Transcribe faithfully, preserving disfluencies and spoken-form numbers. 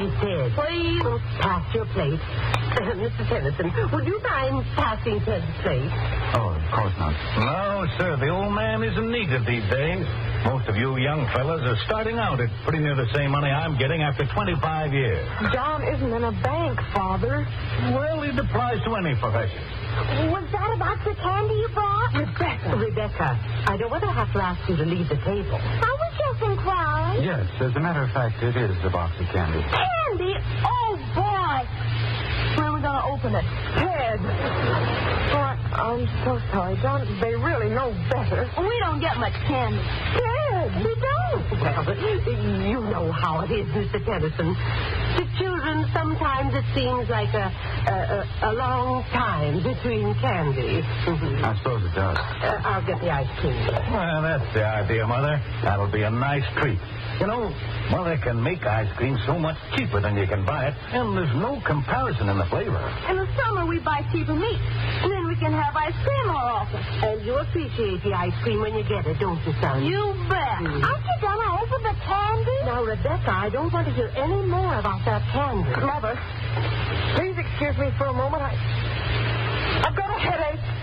he said. Please. Pass your plate. Mister Tennyson, would you mind passing Ted's plate? Oh, of course not. No, sir, the old man isn't needed these days. Most of you young fellas are starting out at pretty near the same money I'm getting after twenty-five years. John isn't in a bank, Father. Well, it applies to any profession. Was that a box of candy you brought? Rebecca. Rebecca, I don't want to have to ask you to leave the table. I was just inquiring. Yes, as a matter of fact, it is a box of candy. Candy? Oh, boy. When are we going to open it? Ted! Oh, I, I'm so sorry, John. They really know better. We don't get much candy. Ted! We don't. Well, you know how it is, Mister Tennyson. To children, sometimes it seems like a, a, a, a long time between candy. I suppose it does. Uh, I'll get the ice cream. Well, that's the idea, Mother. That'll be a nice treat. You know, Mother can make ice cream so much cheaper than you can buy it, and there's no comparison in the flavor. In the summer, we buy cheaper meat, and then we can have ice cream more often. And you appreciate the ice cream when you get it, don't you, son? You bet. Mm. Aren't you gonna open the candy? Now, Rebecca, I don't want to hear any more about that candy. Mother, please excuse me for a moment. I, I've got a headache.